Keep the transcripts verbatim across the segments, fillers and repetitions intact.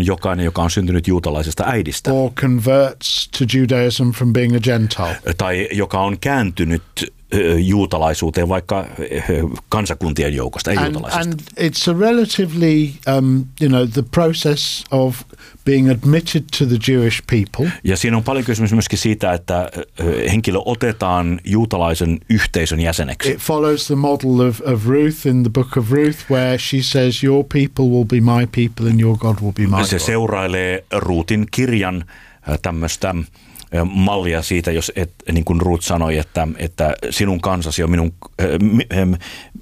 jokainen, joka on syntynyt juutalaisesta äidistä. Or converts to Judaism from being a Gentile. Tai joka on kääntynyt juutalaisuuteen vaikka kansakuntien joukosta, ei and, juutalaisista. And it's a relatively, um, you know, the process of being admitted to the Jewish people. Ja siinä on paljon kysymys myöskin siitä, että henkilö otetaan juutalaisen yhteisön jäseneksi. It follows the model of, of Ruth in the book of Ruth, where she says, your people will be my people and your God will be my God. Se seurailee Ruutin kirjan tämmöistä mallia siitä, jos et, niin kuin Ruth sanoi, että, että sinun kansasi on minun, äh,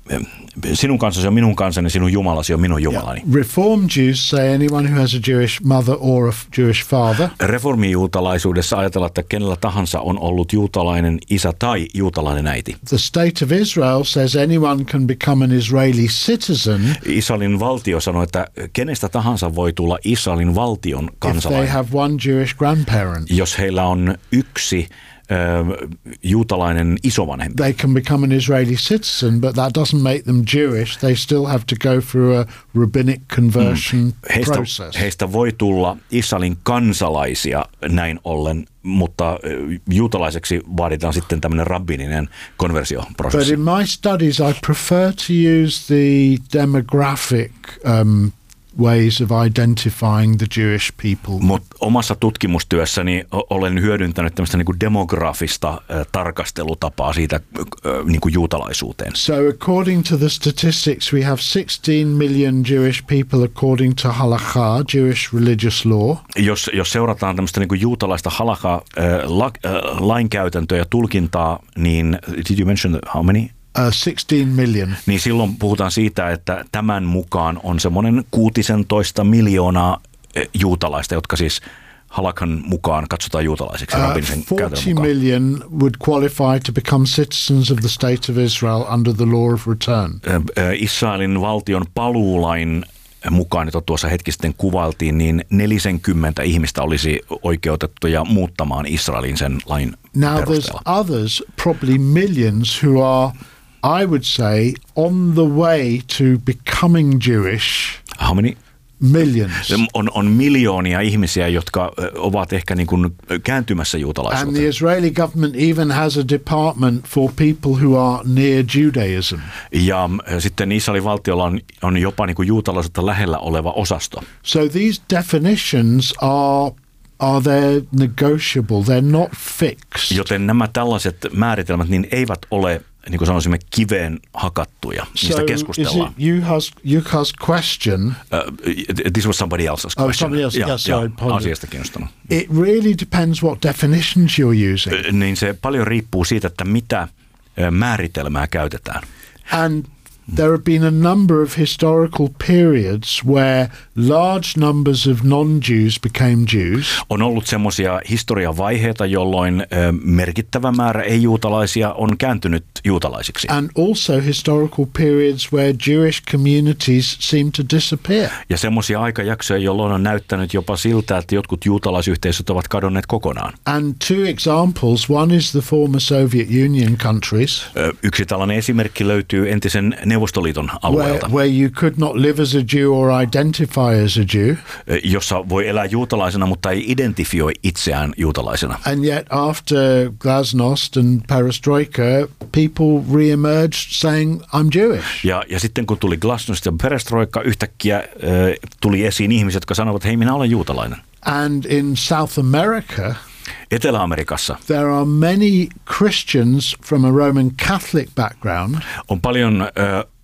sinun kansasi on minun kansani, sinun Jumalasi on minun Jumalani. Yeah. Reform Jews say anyone who has a Jewish mother or a Jewish father. Reformijuutalaisuudessa ajatellaan, että kenellä tahansa on ollut juutalainen isä tai juutalainen äiti. The state of Israel says anyone can become an Israeli citizen. Israelin valtio sanoo, että kenestä tahansa voi tulla Israelin valtion kansalainen. If they have one Jewish grandparent. Jos heillä on on yksi äh, juutalainen isovanhempi. They can become an Israeli citizen, but that doesn't make them Jewish. They still have to go through a rabbinic conversion mm. heistä, process. Heistä voi tulla Israelin kansalaisia näin ollen, mutta juutalaiseksi vaaditaan sitten tämmöinen rabbininen konversioprosessi. But in my studies I prefer to use the demographic um, ways of identifying the Jewish people. Mutta omassa tutkimustyössäni olen hyödyntänyt tämmöistä niinku demografista äh, tarkastelutapaa siitä äh, niinku juutalaisuuteen. So according to the statistics we have sixteen million Jewish people according to halakha, Jewish religious law. Jos, jos seurataan tämmöistä niinku juutalaista halakha äh, la, äh, lainkäytäntöä ja tulkintaa, niin did you mention how many? Uh, sixteen million. Niin silloin puhutaan siitä, että tämän mukaan on semmoinen kuutisentoista miljoonaa juutalaista, jotka siis halakan mukaan katsotaan juutalaisiksi. Uh, forty million would qualify to become citizens of the state of Israel under the law of return. Israelin valtion paluulain mukaan, jota tuossa hetki sitten kuvailtiin, niin neljäkymmentä ihmistä olisi oikeutettuja muuttamaan Israelin sen lain Now perusteella. There's others, probably millions, who are, I would say, on the way to becoming Jewish. How many? Millions. On, on miljoonia ihmisiä, jotka ovat ehkä niin kuin kääntymässä juutalaisuuteen. And the Israeli government even has a department for people who are near Judaism. Ja sitten Israelin valtiolla on, on jopa niin kuin juutalaisuutta lähellä oleva osasto. So these definitions are are they negotiable? They're not fixed. Joten nämä tällaiset määritelmät niin eivät ole, niin kuin sanoisimme, kiveen hakattuja. Niistä so keskustellaan. Is it Juha's, Juha's question? Uh, this was somebody else's question. Oh, somebody else. Ja, yeah, sorry, ja, asiasta kiinnostunut. It really depends what definitions you're using. Uh, niin se paljon riippuu siitä, että mitä uh, määritelmää käytetään. And there have been a number of historical periods where large numbers of non-Jews became Jews. On ollut semmoisia historian vaiheita, jolloin ö, merkittävä määrä ei-juutalaisia on kääntynyt juutalaisiksi. And also historical periods where Jewish communities seem to disappear. Ja semmoisia aikajaksoja, jolloin on näyttänyt jopa siltä, että jotkut juutalaisyhteisöt ovat kadonneet kokonaan. And two examples, one is the former Soviet Union countries. Ö, yksi tällainen esimerkki löytyy entisen Neuvostoliiton alueelta. Where, where you could not live as a Jew or identify as a Jew. Jossa voi elää juutalaisena, mutta ei identifioi itseään juutalaisena. And yet after Glasnost and Perestroika, people re-emerged saying, I'm Jewish. Ja, ja sitten kun tuli Glasnost ja Perestroika, yhtäkkiä äh, tuli esiin ihmiset, jotka sanovat, hei, minä olen juutalainen. And in South America, Etelä-Amerikassa there are many Christians from a Roman Catholic background. On paljon äh,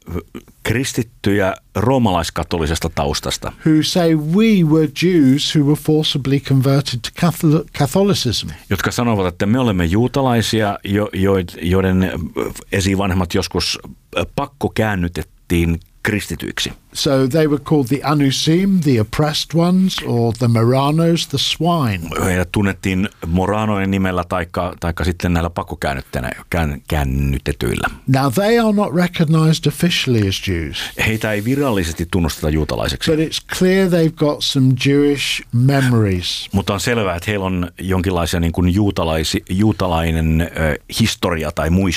kristittyjä roomalaiskatolisesta taustasta. Who say we were Jews who were forcibly converted to Catholicism. Jotka sanovat, että me olemme juutalaisia, jo, jo, joiden esivanhemmat joskus pakko käännytettiin kristityiksi. So they were called the Anusim, the oppressed ones, or the Moranos, the swine. Heidät tunnettiin Moranojen nimellä taikka, taikka sitten näillä pakkokäännytetyillä. Now they are not recognized officially as Jews. Heitä ei virallisesti tunnusteta juutalaiseksi. But it's clear they've got some Jewish memories. Mutta on selvää, että heillä on jonkinlaisia niin kuin juutalaisi, juutalainen ö, historia tai muisto.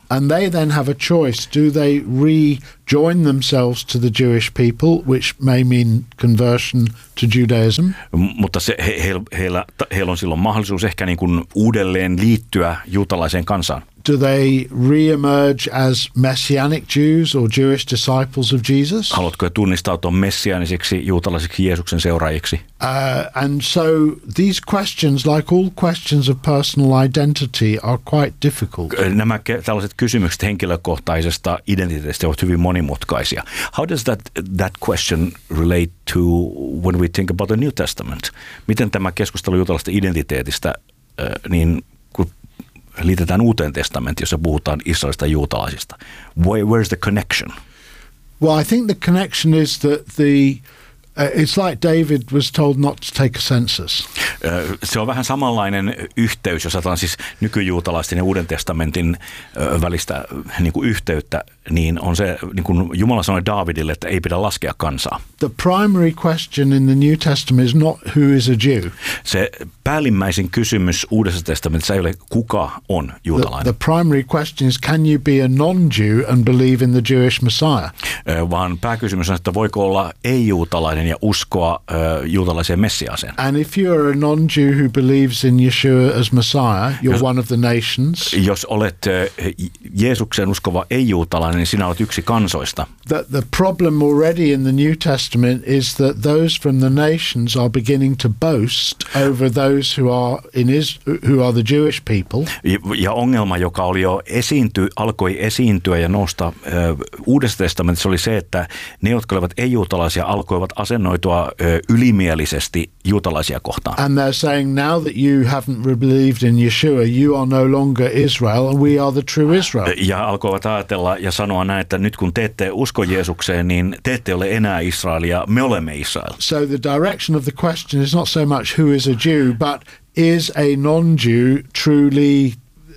And they then have a choice. Do they rejoin themselves to the Jewish people, which may mean conversion to Judaism? Mutta se, he, he, heillä, heillä on silloin mahdollisuus ehkä niin kuin uudelleen liittyä juutalaiseen kansaan. Do they re-emerge as Messianic Jews or Jewish disciples of Jesus? Haluatko he tunnistautua messiaanisiksi juutalaisiksi Jeesuksen seuraajiksi? Uh, and so these questions, like all questions of personal identity, are quite difficult. Nämä ke- tällaiset kysymykset henkilökohtaisesta identiteetistä ovat hyvin monimutkaisia. How does that, that question relate to when we think about the New Testament? Miten tämä keskustelu juutalaisesta identiteetistä äh, niin kun liitetään Uuteen testamenttiin, jossa puhutaan Israelista ja juutalaisista? Where, where's the connection? Well, I think the connection is that the uh, it's like David was told not to take a census. Se on vähän samanlainen yhteys, jos ajatellaan siis nykyjuutalaisten ja Uuden testamentin välistä niin kuin yhteyttä, niin on se, niin kuin Jumala sanoi Daavidille, että ei pidä laskea kansaa. The primary question in the New Testament is not who is a Jew. Se päällimmäisin kysymys Uudessa testamentissa ei ole, kuka on juutalainen. The, the primary question is, can you be a non-Jew and believe in the Jewish Messiah? Vaan pääkysymys on, että voiko olla ei-juutalainen ja uskoa uh, juutalaiseen Messiaaseen. And if you are a non-Jew who believes in Yeshua as Messiah, you're jos, one of the nations. Jos olet uh, Jeesukseen uskova ei-juutalainen, niin sinä olet yksi kansoista. The, the problem already in the New Testament is that those from the nations are beginning to boast over those who are in is, who are the Jewish people. Ja, ja ongelma, joka oli jo esiinty, alkoi esiintyä ja nousta uh, Uudessa testamentissa, oli se, että ne, jotka olivat ei-juutalaisia, alkoivat asennoitua uh, ylimielisesti juutalaisia kohtaan. And they're saying, now that you haven't believed in Yeshua, you are no longer Israel and we are the true Israel. Ja alkoivat ajatella ja sanoa näin, että nyt kun te ette usko Jeesukseen, niin te ette ole enää Israelia, me olemme Israel. So the direction of the question is not so much who is a Jew, but is a non-Jew truly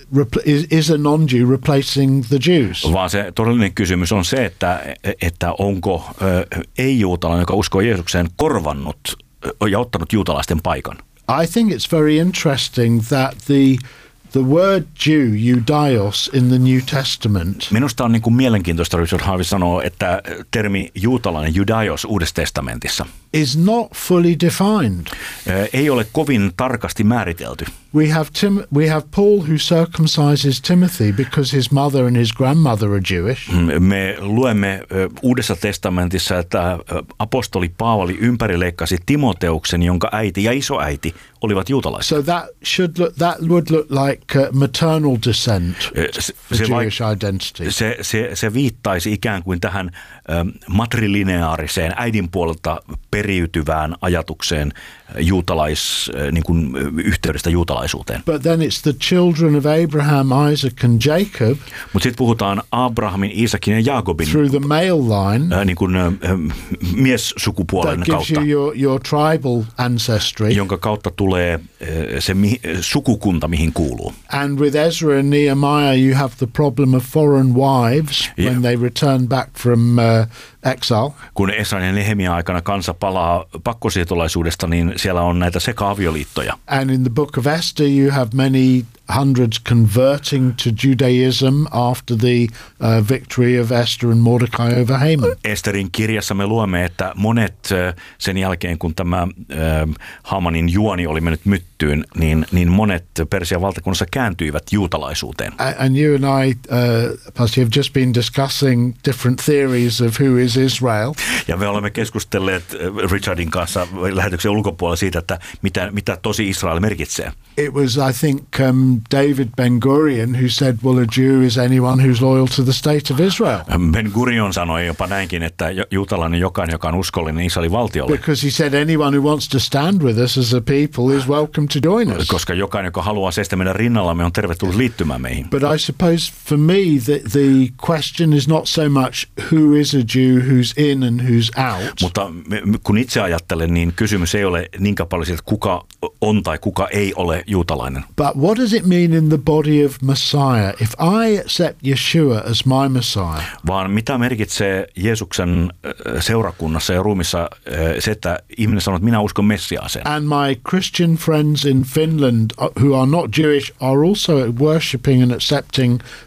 Is, is a non-Jew replacing the Jews? Vaan se todellinen kysymys on se, että, että onko ö, ei-juutalainen, joka uskoo Jeesukseen, korvannut ja ottanut juutalaisten paikan. I think it's very interesting that the the word Jew, judaios, in the New Testament. Minusta on niin kuin mielenkiintoista, Richard Harvey sanoo, että termi juutalainen, judaios, Uudessa testamentissa is not fully defined. Ei ole kovin tarkasti määritelty. We have Tim, we have Paul who circumcises Timothy because his mother and his grandmother are Jewish. Me luemme Uudessa testamentissa, että apostoli Paavali ympärileikkasi Timoteuksen, jonka äiti ja isoäiti olivat juutalaisia. So that should look, that would look like uh, maternal descent for se, Jewish identity. Se, se, se viittaisi ikään kuin tähän ähm, matrilineaariseen äidin puolelta periytyvään ajatukseen juutalais, äh, niin kuin, yhteydestä juutalaisuuteen. But then it's the children of Abraham, Isaac and Jacob. Mutta sitten puhutaan Abrahamin, Isakin ja Jaakobin through the male line, äh, niin kuin, äh, miessukupuolen that kautta, gives you your, your tribal ancestry. jonka kautta tulee äh, se mi, sukukunta, mihin kuuluu. And with Ezra and Nehemiah you have the problem of foreign wives Yeah. when they return back from uh, exile. Kun Esran ja Nehemia aikana kansa palaa pakkosiirtolaisuudesta, niin siellä on näitä seka-avioliittoja. And in the book of Esther you have many hundreds converting to Judaism after the uh, victory of Esther and Mordecai over Haman. Esterin kirjassa me luemme, että monet sen jälkeen, kun tämä äh, Hamanin juoni oli mennyt myttyyn, niin, niin monet Persian valtakunnassa kääntyivät juutalaisuuteen. And you and I, uh, Pastor, have just been discussing different theories of who is Israel. Ja me olemme keskustelleet Richardin kanssa lähetyksen ulkopuolella siitä, että mitä, mitä tosi Israel merkitsee. It was, I think, um, David Ben-Gurion who said, well, a Jew is anyone who's loyal to the state of Israel. Ben-Gurion sanoi jopa näinkin, että juutalainen jokainen, joka on uskollinen Israelin valtiolle. Because he said anyone who wants to stand with us as a people is welcome to join us. Koska jokainen, joka haluaa seistä meidän rinnallamme, on tervetullut liittymään meihin. But I suppose for me the, the question is not so much who is a Jew, who's in and who's out. Mutta kun itse ajattelen, niin kysymys ei ole niinkään paljon siitä, että kuka on tai kuka ei ole juutalainen. But what does it mean in the body of Messiah? If I accept Yeshua as my Messiah. Vaan mitä merkitsee Jeesuksen seurakunnassa ja ruumissa se, että ihminen sanoo, että minä uskon Messiaaseen. And my Christian friends in Finland who are not Jewish are also worshipping and accepting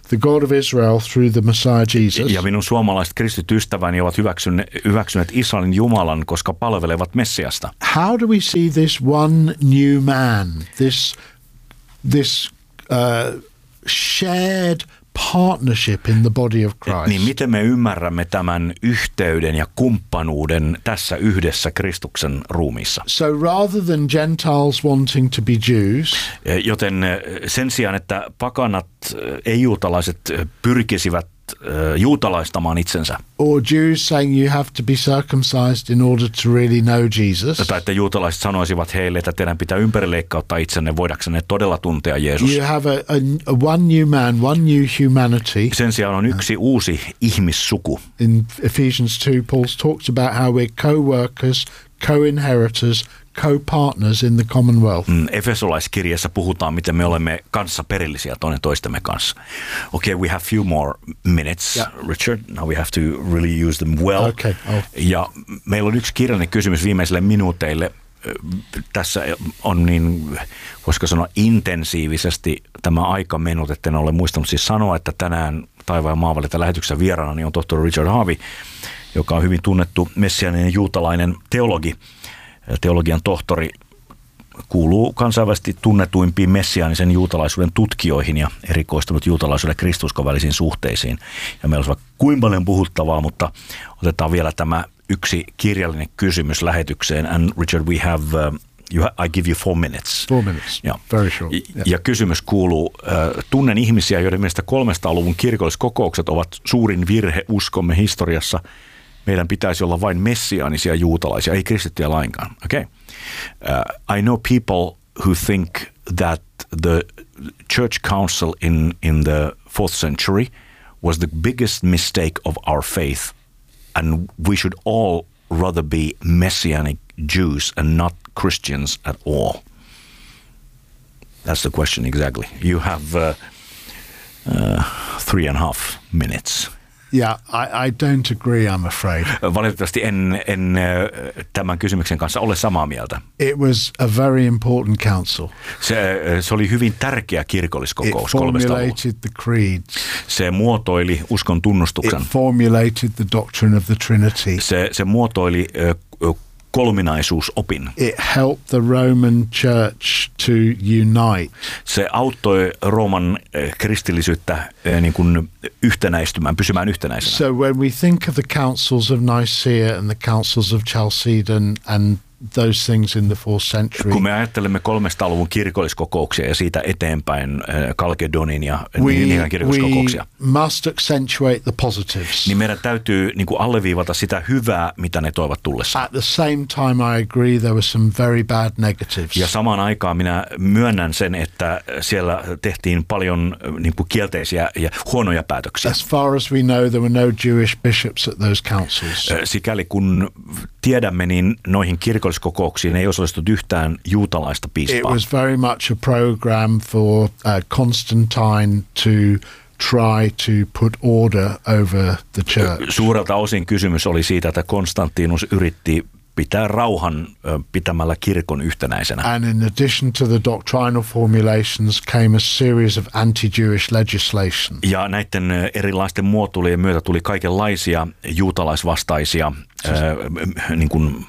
the God of Israel through the Messiah Jesus. Ja minun suomalaiset kristitystäväni ovat hyväksyneet, hyväksyneet Israelin Jumalan, koska palvelevat Messiasta. How do we see this one new man, this, this uh, shared partnership in the body of Christ? Niin miten me ymmärrämme tämän yhteyden ja kumppanuuden tässä yhdessä Kristuksen ruumiissa? So rather than Gentiles wanting to be Jews, joten sen sijaan, että pakanat, ei-juutalaiset pyrkisivät juutalaistamaan itsensä. Or Jews saying you have to be circumcised in order to really know Jesus. Tai että juutalaiset sanoisivat heille, että teidän pitää ympärileikkauttaa itsenne voidaksenne todella tuntea Jeesus. You have a, a, a one new man, one new humanity. Sen sijaan on yksi uusi ihmissuku. In Ephesians two, Paul talks about how we're co-workers, co-inheritors, co-partners in the commonwealth. Mm, Efesolaiskirjassa puhutaan, miten me olemme kanssa perillisiä toinen toistemme kanssa. Okay, we have few more minutes, yeah. Richard. Now we have to really use them well. Okay. Oh. Ja meillä on yksi kirjallinen kysymys viimeisille minuuteille. Tässä on niin, voisiko sanoa intensiivisesti tämä aika mennyt, että en ole muistanut siis sanoa, että tänään Taivaan ja Maavalita lähetyksessä vieraana niin on tohtori Richard Harvey, joka on hyvin tunnettu messiaaninen juutalainen teologi. Teologian tohtori, kuuluu kansainvälisesti tunnetuimpiin messiaanisen juutalaisuuden tutkijoihin ja erikoistunut juutalaisuuden ja kristuskon välisiin suhteisiin. Ja meillä olisi kuinka paljon puhuttavaa, mutta otetaan vielä tämä yksi kirjallinen kysymys lähetykseen. And Richard, we have, uh, you ha- I give you four minutes. Four minutes, ja, very short. Yeah. Ja kysymys kuuluu, uh, tunnen ihmisiä, joiden mielestä kolmesadan luvun kirkolliskokoukset ovat suurin virhe uskomme historiassa. Meidän pitäisi olla vain messiaanisia juutalaisia, ei kristittyjä lainkaan. Okay. Uh, I know people who think that the church council in, in the fourth century was the biggest mistake of our faith, and we should all rather be messianic Jews and not Christians at all. That's the question exactly. You have uh, uh, three and a half minutes. Yeah, I, I don't agree, I'm afraid. Valitettavasti en, en tämän kysymyksen kanssa ole samaa mieltä. It was a very important council. Se, se oli hyvin tärkeä kirkolliskokous. It formulated the creeds. Se muotoili uskon tunnustuksen. It formulated the doctrine of the Trinity. Se, se muotoili uh, kolminaisuusopin. It helped the Roman Church to unite. Se auttoi Rooman kristillisyyttä niin kuin yhtenäistymään, pysymään yhtenäisenä. So when we think of the councils of Nicaea and the councils of Chalcedon and those things in the fourth century. Kun me ajattelemme kolmesadan luvun kirkolliskokouksia ja siitä eteenpäin Kalkedonin ja we, niiden kirkolliskokouksia. We must accentuate the positives. Niin meidän täytyy niin kuin alleviivata sitä hyvää, mitä ne toivat tullessaan. At the same time I agree there were some very bad negatives. Ja samaan aikaan minä myönnän sen, että siellä tehtiin paljon niin kuin kielteisiä ja huonoja päätöksiä. As far as we know there were no Jewish bishops at those councils. Sikäli kun tiedämme, niin noihin kirkolliskokouksiin kokouksiin ei osallistunut yhtään juutalaista piispaa. It was very much a program for uh, Constantine to try to put order over the church. Suurelta osin kysymys oli siitä, että Konstantinus yritti pitää rauhan pitämällä kirkon yhtenäisenä. And in addition to the doctrinal formulations came a series of anti-Jewish legislation. Ja näiden erilaisten muotoilujen myötä tuli kaikenlaisia juutalaisvastaisia äh, niin kuin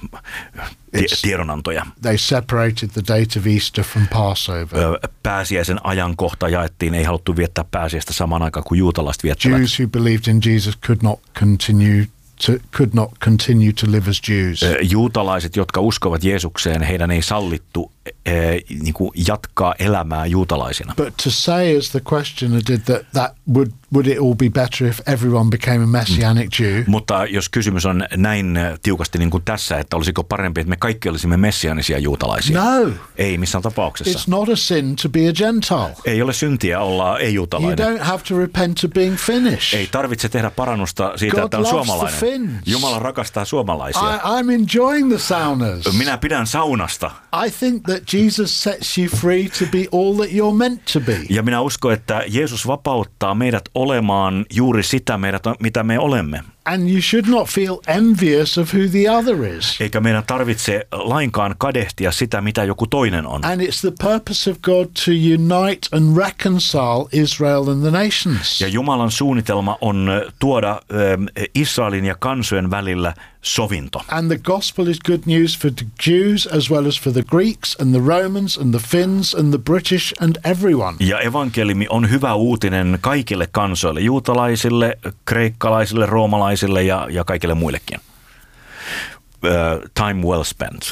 tiedonantoja. They separated the date of Easter from Passover. Pääsiäisen ajankohta jaettiin, ei haluttu viettää pääsiäistä samaan aikaan kuin juutalaiset viettävät. Jews who believed in Jesus could not continue To, could not continue to live as Jews. Juutalaiset, jotka uskovat Jeesukseen, heidän ei sallittu eh, niin kuin jatkaa elämää juutalaisina. But to say, as the questioner did, that that would would it all be better if everyone became a messianic Jew? Mutta jos kysymys on näin tiukasti niin kuin tässä, että olisiko parempi, että me kaikki olisimme messiaanisia juutalaisia? No. Ei missään tapauksessa. It's not a sin to be a Gentile. Ei ole syntiä olla ei-juutalainen. You don't have to repent of being Finnish. Ei tarvitse tehdä parannusta siitä, God että on suomalainen. Finns. Jumala rakastaa suomalaisia. I, I'm enjoying the saunas. Minä pidän saunasta. I think that Jesus sets you free to be all that you're meant to be. Ja minä uskon, että Jeesus vapauttaa meidät olemaan juuri sitä, meidät, mitä me olemme. And you should not feel envious of who the other is. Eikä meidän tarvitse lainkaan kadehtia sitä, mitä joku toinen on. And it's the purpose of God to unite and reconcile Israel and the nations. Ja Jumalan suunnitelma on tuoda äh, Israelin ja kansojen välillä sovinto. And the gospel is good news for the Jews as well as for the Greeks and the Romans and the Finns and the British and everyone. Ja evankeliumi on hyvä uutinen kaikille kansoille, juutalaisille, kreikkalaisille, roomalaisille ja, ja kaikille muillekin. Uh, time well spent.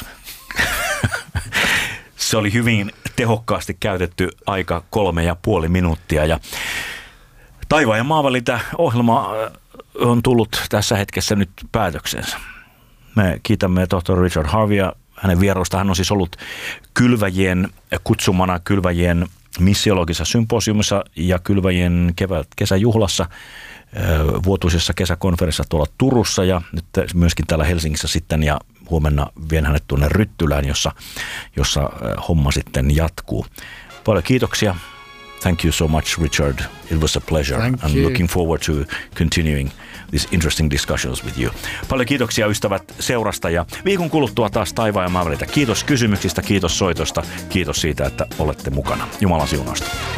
Se oli hyvin tehokkaasti käytetty aika kolme ja puoli minuuttia. Ja Taivaan ja maan välitä ohjelma on tullut tässä hetkessä nyt päätöksensä. Me kiitämme tohtori Richard Harveya hänen vierailusta. Hän on siis ollut kylväjien kutsumana kylväjien missiologisessa symposiumissa ja kylväjien kevät, kesäjuhlassa, vuotuisessa kesäkonferenssissa tuolla Turussa ja nyt myöskin täällä Helsingissä sitten ja huomenna vien hänet tuonne Ryttylään, jossa, jossa homma sitten jatkuu. Paljon kiitoksia. Thank you so much, Richard. It was a pleasure. Thank I'm you. looking forward to continuing these interesting discussions with you. Paljon kiitoksia ystävät seurasta ja viikon kuluttua taas Taivaan ja maan välitä. Kiitos kysymyksistä, kiitos soitosta, kiitos siitä, että olette mukana. Jumalan siunausta.